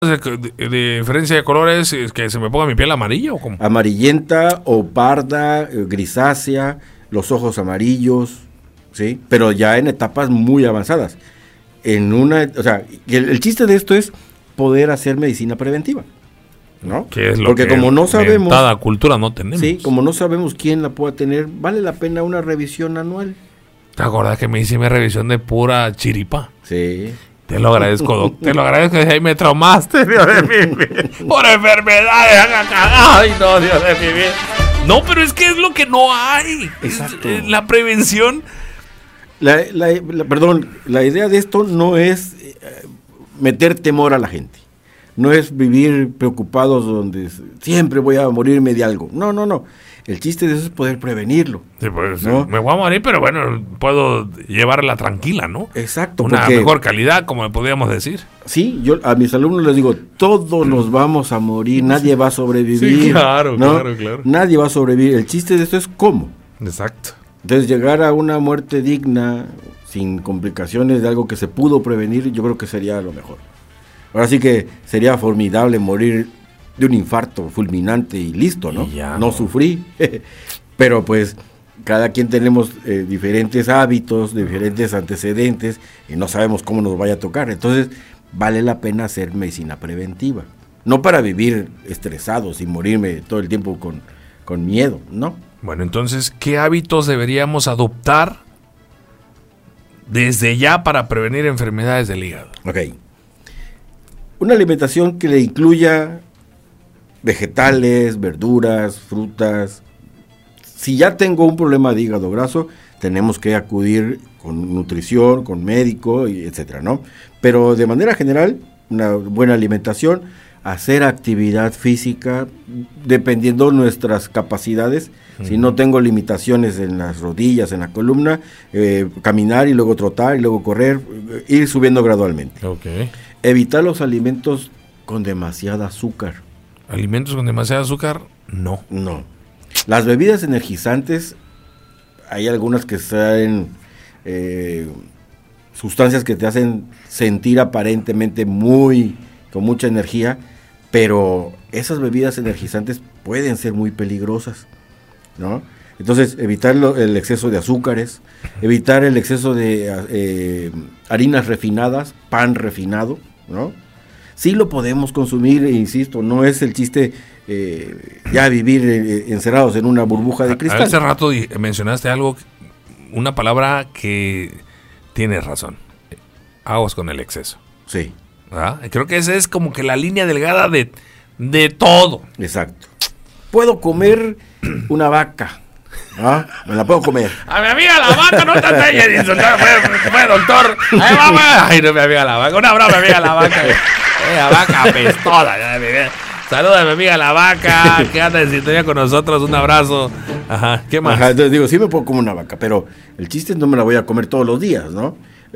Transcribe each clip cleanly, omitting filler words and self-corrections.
de diferencia de colores, ¿es que se me ponga mi piel amarilla o cómo? Amarillenta o parda, grisácea, los ojos amarillos, ¿sí? Pero ya en etapas muy avanzadas. O sea, el chiste de esto es poder hacer medicina preventiva, ¿no? Que es lo porque que como no sabemos, cada cultura no tenemos. Sí, como no sabemos quién la pueda tener, vale la pena una revisión anual. ¿Te acuerdas que me hice mi revisión de pura chiripa? Sí. Te lo agradezco, Doc. Te lo agradezco. Ahí me traumaste, Dios de mi vida. Por enfermedades. Ay, no, Dios de mi vida. No, pero es que es lo que no hay. Exacto. La prevención. Perdón, la idea de esto no es meter temor a la gente. No es vivir preocupados donde siempre voy a morirme de algo. No. El chiste de eso es poder prevenirlo. Sí, pues, ¿no? Me voy a morir, pero bueno, puedo llevarla tranquila, ¿no? Exacto. Una mejor calidad, como podríamos decir. Sí, yo a mis alumnos les digo, todos nos vamos a morir, nadie va a sobrevivir. Sí, claro, ¿no? claro. Nadie va a sobrevivir. El chiste de esto es cómo. Exacto. Entonces, llegar a una muerte digna, sin complicaciones de algo que se pudo prevenir, yo creo que sería lo mejor. Ahora sí que sería formidable morir de un infarto fulminante y listo, ¿no? No sufrí. Pero pues cada quien tenemos diferentes hábitos, diferentes antecedentes y no sabemos cómo nos vaya a tocar. Entonces, vale la pena hacer medicina preventiva. No para vivir estresados y morirme todo el tiempo con miedo, ¿no? Bueno, entonces, ¿qué hábitos deberíamos adoptar desde ya para prevenir enfermedades del hígado? Ok. Una alimentación que le incluya vegetales, verduras, frutas. Si ya tengo un problema de hígado graso, tenemos que acudir con nutrición, con médico, etcétera, ¿no? Pero de manera general, una buena alimentación, hacer actividad física, dependiendo de nuestras capacidades. Si no tengo limitaciones en las rodillas, en la columna, caminar y luego trotar y luego correr, ir subiendo gradualmente. Okay. Evitar los alimentos con demasiada azúcar. ¿Alimentos con demasiado azúcar? No. Las bebidas energizantes, hay algunas que traen sustancias que te hacen sentir aparentemente con mucha energía, pero esas bebidas energizantes pueden ser muy peligrosas, ¿no? Entonces, evitar el exceso de azúcares, evitar el exceso de harinas refinadas, pan refinado, ¿no? Sí lo podemos consumir, insisto, no es el chiste ya vivir encerrados en una burbuja de cristal. Hace rato mencionaste algo, una palabra que tienes razón. Aguas con el exceso. Sí. ¿Ah? Creo que esa es como que la línea delgada de todo. Exacto. Puedo comer una vaca. ¿Ah? Me la puedo comer. A mi amiga la vaca, no te enseñes, fue doctor. Ahí vamos. Ay, no, mi amiga la vaca. Una broma, mi amiga la vaca. La vaca apestosa. Saluda a mi amiga la vaca, que anda en sintonía con nosotros. Un abrazo. Ajá, ¿qué más? Ajá, entonces digo, sí me puedo comer una vaca, pero el chiste es no me la voy a comer todos los días, ¿no?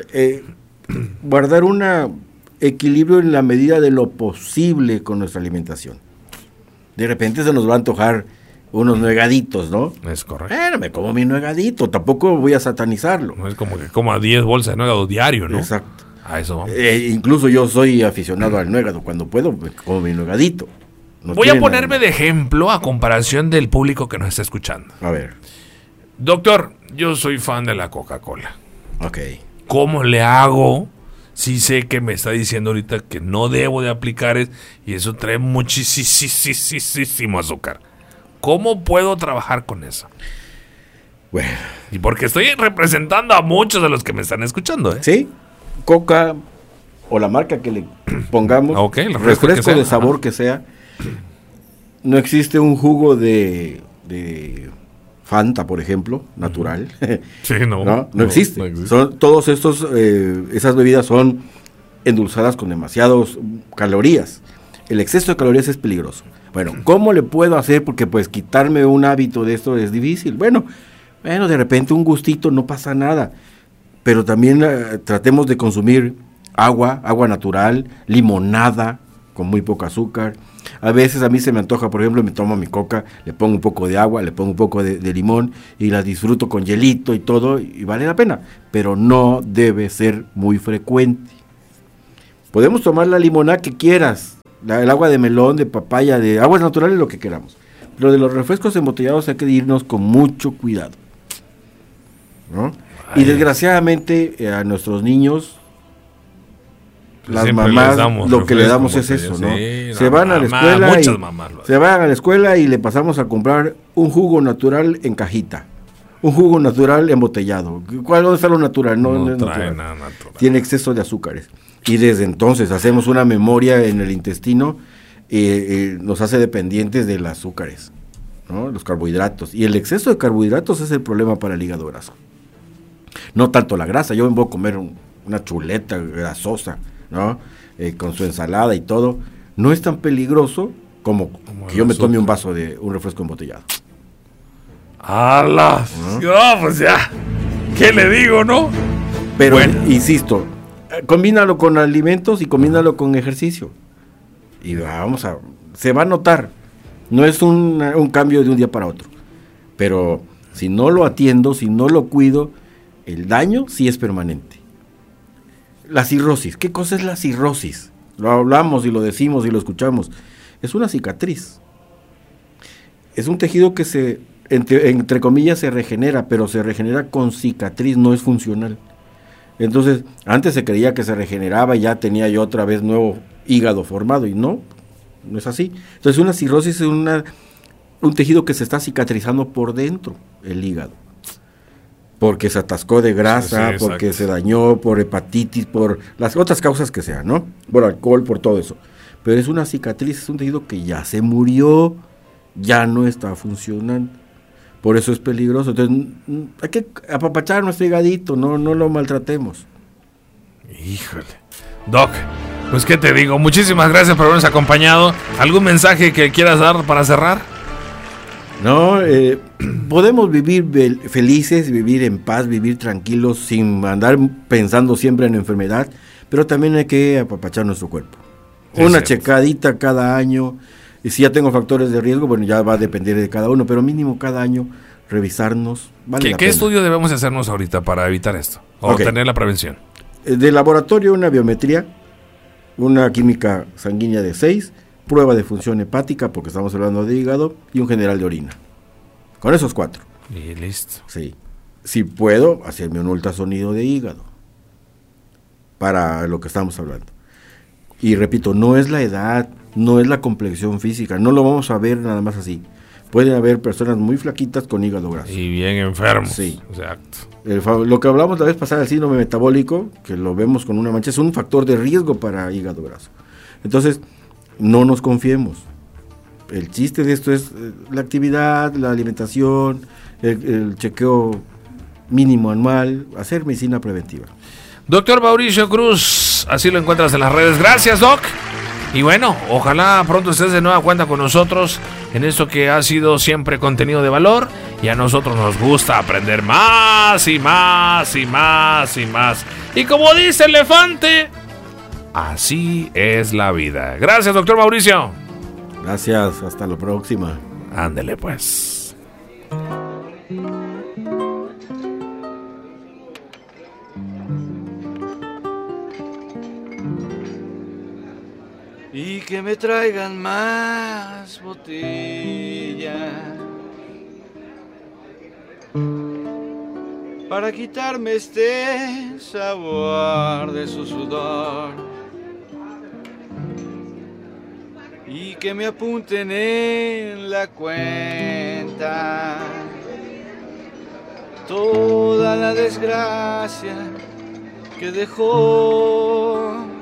Guardar un equilibrio en la medida de lo posible con nuestra alimentación. De repente se nos va a antojar unos nuegaditos, ¿no? Es correcto. Me como mi nuegadito, tampoco voy a satanizarlo. No es como que coma 10 bolsas de nuegado diario, ¿no? Exacto. A eso vamos. Incluso yo soy aficionado al nuegado. Cuando puedo, me como mi nuegadito. Voy a ponerme de ejemplo a comparación del público que nos está escuchando. A ver. Doctor, yo soy fan de la Coca-Cola. Ok. ¿Cómo le hago? Sí sé que me está diciendo ahorita que no debo de aplicar y eso trae muchísimo azúcar. ¿Cómo puedo trabajar con eso? Bueno. Y porque estoy representando a muchos de los que me están escuchando, ¿eh? Sí. Coca o la marca que le pongamos, okay, el refresco de sabor que sea. No existe un jugo de Fanta, por ejemplo, natural. Sí, no existe. No existe. Son todos esas bebidas son endulzadas con demasiadas calorías. El exceso de calorías es peligroso. Bueno, ¿cómo le puedo hacer? Porque pues quitarme un hábito de esto es difícil. Bueno, de repente un gustito, no pasa nada. Pero también tratemos de consumir agua natural, limonada con muy poco azúcar. A veces a mí se me antoja, por ejemplo, me tomo mi coca, le pongo un poco de agua, le pongo un poco de limón y la disfruto con hielito y todo y vale la pena. Pero no debe ser muy frecuente. Podemos tomar la limonada que quieras, el agua de melón, de papaya, de aguas naturales, lo que queramos. Pero de los refrescos embotellados hay que irnos con mucho cuidado, ¿no? Y desgraciadamente a nuestros niños, las mamás, lo que le damos es eso, ¿no? Se van a la escuela y le pasamos a comprar un jugo natural en cajita, un jugo natural embotellado. ¿Dónde está lo natural? No trae nada natural. Tiene exceso de azúcares. Y desde entonces hacemos una memoria en el intestino, nos hace dependientes de los azúcares, ¿no? Los carbohidratos. Y el exceso de carbohidratos es el problema para el hígado graso. No tanto la grasa. Yo me voy a comer una chuleta grasosa, ¿no? Con su ensalada y todo. No es tan peligroso como que yo me tome un vaso de un refresco embotellado. ¡Hala! No, pues ya. ¿Qué le digo, no? Pero, insisto, combínalo con alimentos y combínalo con ejercicio. Y se va a notar. No es un cambio de un día para otro. Pero si no lo atiendo, si no lo cuido, el daño sí es permanente. La cirrosis. ¿Qué cosa es la cirrosis? Lo hablamos y lo decimos y lo escuchamos. Es una cicatriz. Es un tejido que entre comillas se regenera, pero se regenera con cicatriz, no es funcional. Entonces, antes se creía que se regeneraba y ya tenía yo otra vez nuevo hígado formado, y no es así. Entonces, una cirrosis es un tejido que se está cicatrizando por dentro, el hígado. Porque se atascó de grasa, porque se dañó, por hepatitis, por las otras causas que sean, ¿no? Por alcohol, por todo eso. Pero es una cicatriz, es un tejido que ya se murió, ya no está funcionando. Por eso es peligroso. Entonces, hay que apapachar nuestro higadito, no lo maltratemos. Híjole. Doc, pues qué te digo, muchísimas gracias por habernos acompañado. ¿Algún mensaje que quieras dar para cerrar? No, podemos vivir felices, vivir en paz, vivir tranquilos, sin andar pensando siempre en enfermedad, pero también hay que apapachar nuestro cuerpo. Una checadita cada año, y si ya tengo factores de riesgo, bueno, ya va a depender de cada uno, pero mínimo cada año revisarnos. ¿Qué estudio debemos hacernos ahorita para evitar esto? O tener la prevención. De laboratorio, una biometría, una química sanguínea de 6, prueba de función hepática, porque estamos hablando de hígado, y un general de orina. Con esos 4. Y listo. Sí. Si puedo, hacerme un ultrasonido de hígado, para lo que estamos hablando. Y repito, no es la edad, no es la complexión física, no lo vamos a ver nada más así. Pueden haber personas muy flaquitas con hígado graso. Y bien enfermos. Sí. Exacto. Lo que hablamos la vez pasada del síndrome metabólico, que lo vemos con una mancha, es un factor de riesgo para hígado graso. Entonces, no nos confiemos. El chiste de esto es la actividad, la alimentación, el chequeo mínimo anual, hacer medicina preventiva. Doctor Mauricio Cruz, así lo encuentras en las redes. Gracias, Doc. Y bueno, ojalá pronto estés de nueva cuenta con nosotros en esto que ha sido siempre contenido de valor, y a nosotros nos gusta aprender más y más y más y más. Y como dice el elefante, así es la vida. Gracias, doctor Mauricio. Gracias, hasta la próxima. Ándele pues. Y que me traigan más botellas para quitarme este sabor de su sudor, y que me apunten en la cuenta toda la desgracia que dejó